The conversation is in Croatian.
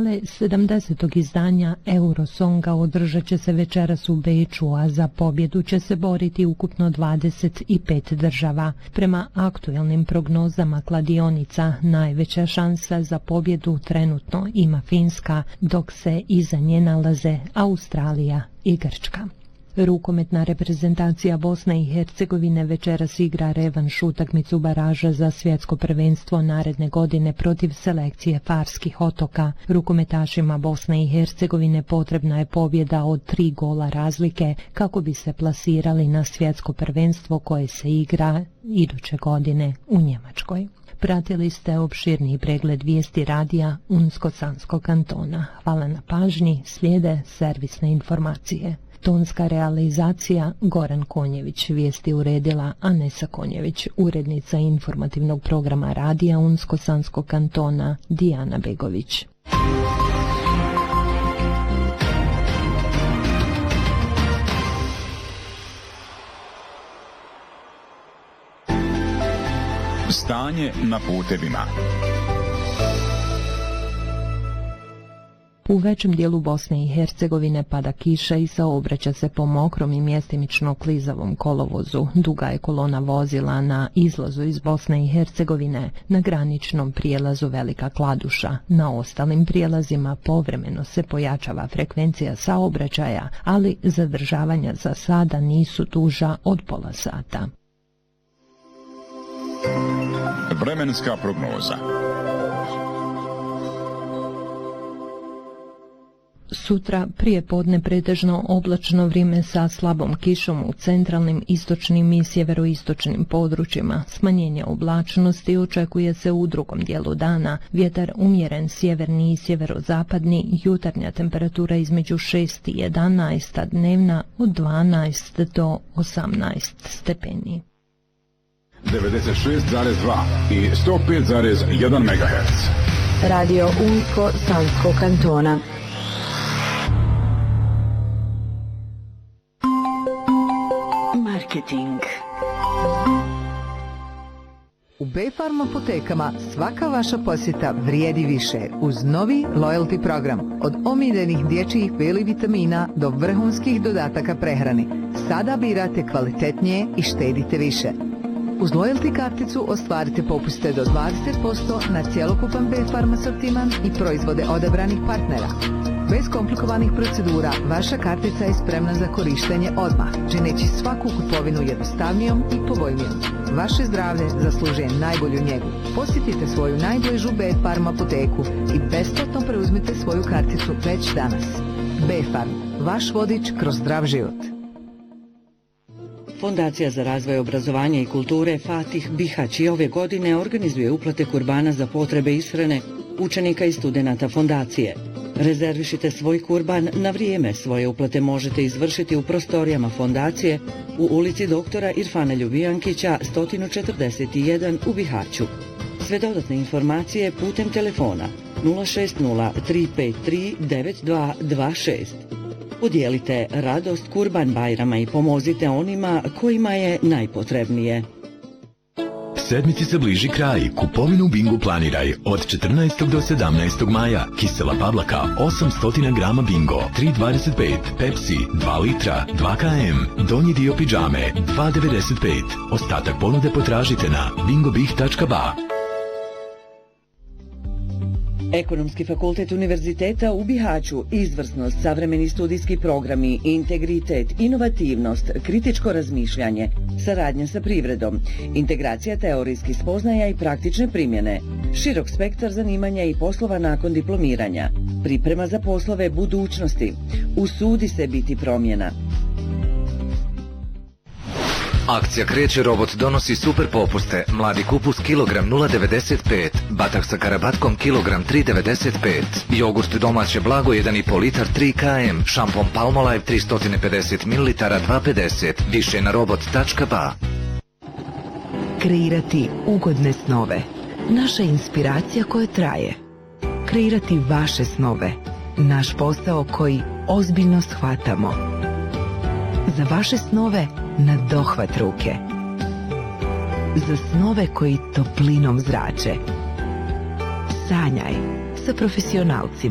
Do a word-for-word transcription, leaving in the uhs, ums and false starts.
finale sedamdesetog izdanja Eurosonga održat će se večeras u Beču, a za pobjedu će se boriti ukupno dvadeset pet država. Prema aktuelnim prognozama kladionica, najveća šansa za pobjedu trenutno ima Finska, dok se iza nje nalaze Australija i Grčka. Rukometna reprezentacija Bosne i Hercegovine večeras igra revanš utakmicu baraža za svjetsko prvenstvo naredne godine protiv selekcije Farskih otoka. Rukometašima Bosne i Hercegovine potrebna je pobjeda od tri gola razlike kako bi se plasirali na svjetsko prvenstvo koje se igra iduće godine u Njemačkoj. Pratili ste opširni pregled vijesti radija Unsko-Sanskog kantona. Hvala na pažnji, slijede servisne informacije. Tonska realizacija Goran Konjević, vijesti uredila Anesa Konjević, urednica informativnog programa radija Unsko-Sanskog kantona Dijana Begović. Stanje na putevima. U većem dijelu Bosne i Hercegovine pada kiša i saobraća se po mokrom i mjestimično klizavom kolovozu. Duga je kolona vozila na izlazu iz Bosne i Hercegovine, na graničnom prijelazu Velika Kladuša. Na ostalim prijelazima povremeno se pojačava frekvencija saobraćaja, ali zadržavanja za sada nisu duža od pola sata. Vremenska prognoza. Sutra prije podne pretežno oblačno vrijeme sa slabom kišom u centralnim, istočnim i sjeveroistočnim područjima. Smanjenje oblačnosti očekuje se u drugom dijelu dana. Vjetar umjeren sjeverni i sjeverozapadni, jutarnja temperatura između šest i jedanaest, a dnevna od dvanaest do osamnaest stepeni. devedeset šest zarez dva i sto pet zarez jedan megaherc. Radio Unsko-Sanskog kantona. Marketing. U B-Farm apotekama svaka vaša posjeta vrijedi više uz novi loyalty program. Od omiljenih dječjih B vitamina do vrhunskih dodataka prehrani. Sada birate kvalitetnije i štedite više. Uz loyalty karticu ostvarite popuste do dvadeset posto na cjelokupan B-Farm asortiman i proizvode odabranih partnera. Bez komplikovanih procedura, vaša kartica je spremna za korištenje odmah, čineći svaku kupovinu jednostavnijom i povoljnijom. Vaše zdravlje zaslužuje najbolju njegu. Posjetite svoju najbližu B-Farm apoteku i besplatno preuzmite svoju karticu već danas. B-Farm, vaš vodič kroz zdrav život. Fondacija za razvoj obrazovanja i kulture Fatih Bihać i ove godine organizuje uplate kurbana za potrebe ishrane učenika i studenata fondacije. Rezervišite svoj kurban na vrijeme. Svoje uplate možete izvršiti u prostorijama fondacije u ulici doktora Irfana Ljubijankića sto četrdeset jedan u Bihaću. Sve dodatne informacije putem telefona nula šest nula tri pet tri devet dva dva šest. Podijelite radost Kurban Bajrama i pomozite onima kojima je najpotrebnije. Sedmici se bliži kraj. Kupovinu Bingu planiraj od četrnaestog do sedamnaestog maja. Kisela pablaka osamsto grama Bingo tri dvadeset pet, Pepsi dva litra dva kilograma, donji dio pidžame dva devedeset pet. Ostatak ponude potražite na bingobih tačka ba. Ekonomski fakultet Univerziteta u Bihaću, izvrsnost, savremeni studijski programi, integritet, inovativnost, kritičko razmišljanje, saradnja sa privredom, integracija teorijskih spoznaja i praktične primjene, širok spektar zanimanja i poslova nakon diplomiranja, priprema za poslove budućnosti, usudi se biti promjena. Akcija Kreće robot donosi super popuste. Mladi kupus kilogram nula devedeset pet, batak sa karabatkom kilogram tri devedeset pet, jogurt domaće blago jedan i pol litar tri kilograma, šampon Palmolive tristo pedeset mililitara dva pedeset. Više na robot tačka ba. Kreirati ugodne snove. Naša inspiracija koja traje. Kreirati vaše snove. Naš posao koji ozbiljno shvatamo. Za vaše snove na dohvat ruke. Za snove koji toplinom zrače. Sanjaj sa profesionalcima.